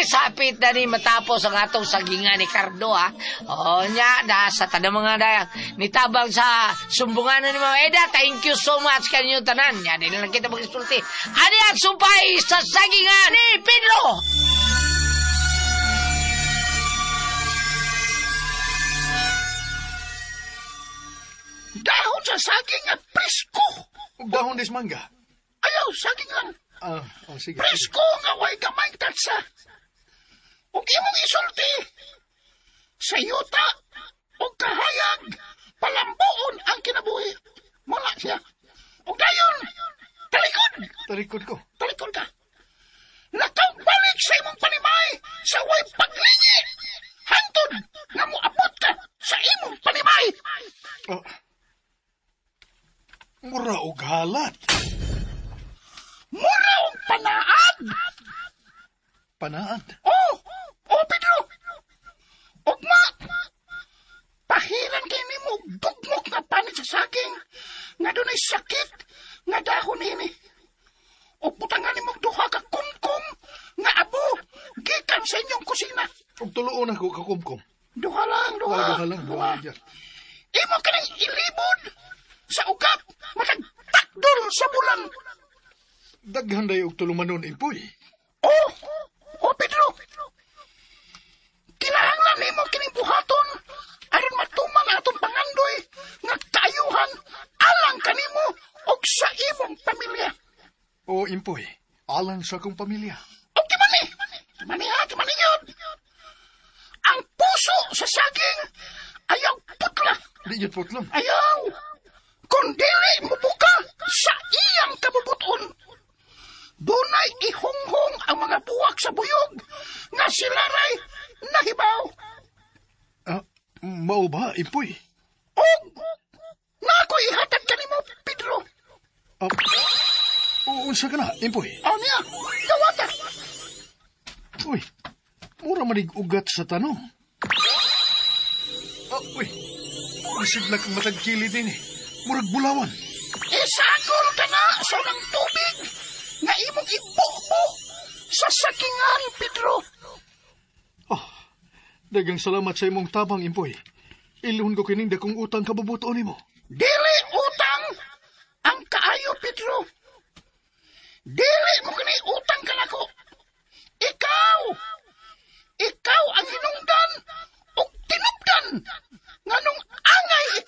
sapit na ni matapos ang atong sagingan ni Cardo, ha? O nya, sa tanang mga dayang nitabang sa sumbungan ni Mama Eda. Thank you so much kanyo tanan. Yan, hindi lang kita mag-isulti. Ani at sumpay sa sagingan ni Pedro! Dahon sa saging at presko. Dahon des mangga. Ayaw, saging lang. Sige. Presko nga way gamay tatsa. Ug imong isulti. Sa yuta o kahayag, palambuon ang kinabuhi. Mula siya. O gayon, talikod ka. Nakaubalik sa imong panimay sa way paglingi. Hantod nga moabot ka sa imong panimay. Mura og halat. Mura og panaad. Panaad? Pedro. Ugma. Pahiran kay nimo dugmok na panit sa saging nga dunay sakit nga dahon ini. O putangan nimo duha ka kumkum nga abo gikan sa inyong kusina. Og tuloon ako kakumkum. Duha lang. Imo kanang ilibod sa ugap matag takdol sa bulan. Daghan day og tulumanon, Impoy. Pedro. Kinahanglan nimo kining buhaton aron matuman atong pangandoy nga kayuhan alang kanimo og sa imong pamilya. Impoy, alang sa akong pamilya. Og kimani yun. Ang puso sa saging ayaw putla. Di yun putlon. Ayaw. Kung dili mo buka sa iyang kabubuton. Dunay ihonghong ang mga buwak sa buyog nga silaray nahibaw. Mao ba, Impoy? Og nako'y ihatag ka nimo, Pedro. Unsa ka na, Impoy? Niya, gawata. Uy, mura manig ugat sa tanong. Isig na kang matagkili din eh. Murag bulawan. Isagol ka na sa unang tubig nga imong ibubo sa sakingan, Pedro. Dagang salamat sa imong tabang, Impoy. Iluhon ko kining dakong utang kabubuton nimo. Dili